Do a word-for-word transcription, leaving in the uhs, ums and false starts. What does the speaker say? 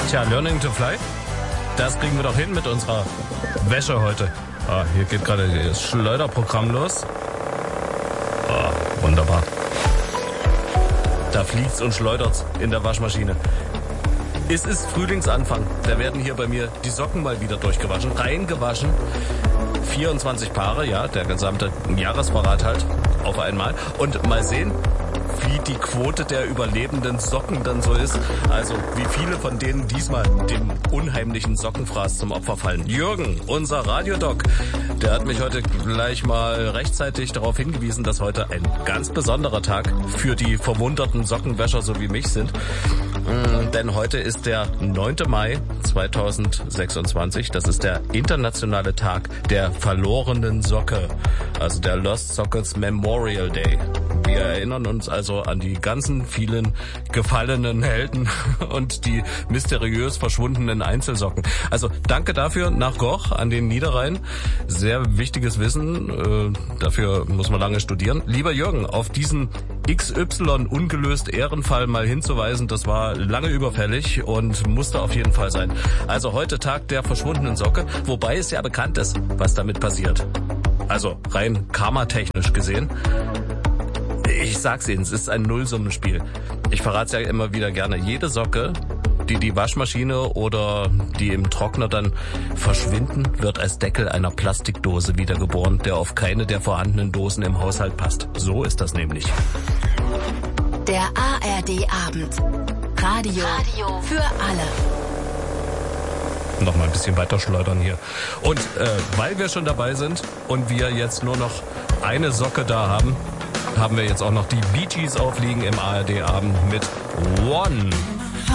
Tja, Learning to Fly, das kriegen wir doch hin mit unserer Wäsche heute. Ah, hier geht gerade das Schleuderprogramm los. Oh, wunderbar. Da fliegt's und schleudert's in der Waschmaschine. Es ist Frühlingsanfang. Da werden hier bei mir die Socken mal wieder durchgewaschen, reingewaschen. vierundzwanzig Paare, ja, der gesamte Jahresvorrat halt auf einmal. Und mal sehen, wie die Quote der überlebenden Socken dann so ist. Also wie viele von denen diesmal dem unheimlichen Sockenfraß zum Opfer fallen. Jürgen, unser Radiodoc, der hat mich heute gleich mal rechtzeitig darauf hingewiesen, dass heute ein ganz besonderer Tag für die verwunderten Sockenwäscher so wie mich sind. Denn heute ist der neunte Mai zweitausendsechsundzwanzig. Das ist der internationale Tag der verlorenen Socke. Also der Lost Sockets Memorial Day. Wir erinnern uns also an die ganzen vielen gefallenen Helden und die mysteriös verschwundenen Einzelsocken. Also danke dafür nach Goch an den Niederrhein. Sehr wichtiges Wissen. Äh, dafür muss man lange studieren. Lieber Jürgen, auf diesen X Y ungelöst Ehrenfall mal hinzuweisen, das war lange überfällig und musste auf jeden Fall sein. Also heute Tag der verschwundenen Socke, wobei es ja bekannt ist, was damit passiert. Also rein karmatechnisch gesehen. Ich sag's Ihnen, es ist ein Nullsummenspiel. Ich verrate es ja immer wieder gerne. Jede Socke, die die Waschmaschine oder die im Trockner dann verschwinden, wird als Deckel einer Plastikdose wiedergeboren, der auf keine der vorhandenen Dosen im Haushalt passt. So ist das nämlich. Der A R D-Abend. Radio, Radio für alle. Noch mal ein bisschen weiter schleudern hier. Und äh, weil wir schon dabei sind und wir jetzt nur noch eine Socke da haben, haben wir jetzt auch noch die Bee Gees aufliegen im A R D-Abend mit One.